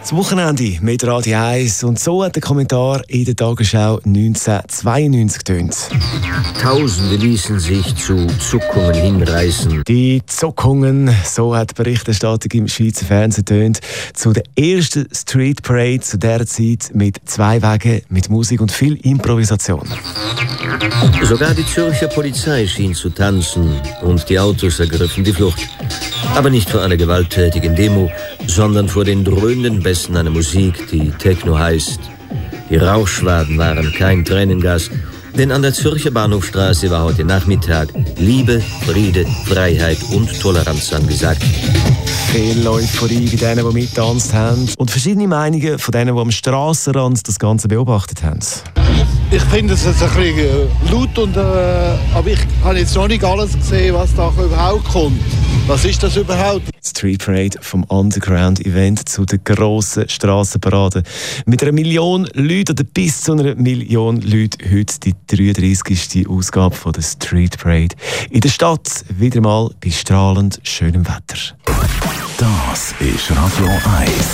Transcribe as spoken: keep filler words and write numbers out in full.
Das Wochenende mit Radio eins. Und so hat der Kommentar in der Tagesschau neunzehnhundertzweiundneunzig getönt. Tausende ließen sich zu Zuckungen hinreißen. Die Zuckungen, so hat die Berichterstattung im Schweizer Fernsehen getönt, zu der ersten Street Parade zu dieser Zeit mit zwei Wagen, mit Musik und viel Improvisation. Sogar die Zürcher Polizei schien zu tanzen und die Autos ergriffen die Flucht. Aber nicht vor einer gewalttätigen Demo, sondern vor den dröhnenden Bässen einer Musik, die Techno heißt. Die Rauchschwaden waren kein Tränengas, denn an der Zürcher Bahnhofstraße war heute Nachmittag Liebe, Friede, Freiheit und Toleranz angesagt. Viel Euphorie bei denen, die mitgetanzt haben und verschiedene Meinungen von denen, die am Strassenrand das Ganze beobachtet haben. Ich finde es jetzt ein bisschen laut, und, äh, aber ich habe jetzt noch nicht alles gesehen, was da überhaupt kommt. Was ist das überhaupt? Street Parade vom Underground-Event zu der grossen Strassenparade. Mit einer Million Leuten oder bis zu einer Million Leuten heute die dreiunddreißigste Ausgabe von der Street Parade. In der Stadt wieder mal bei strahlend schönem Wetter. Das ist Radio eins.